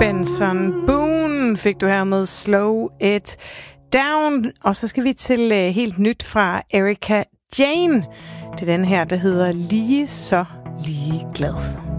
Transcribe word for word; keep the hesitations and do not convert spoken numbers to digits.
Benson Boone fik du her med Slow It Down. Og så skal vi til uh, helt nyt fra Erika Jane. Det er den her, der hedder Lige så ligeglad.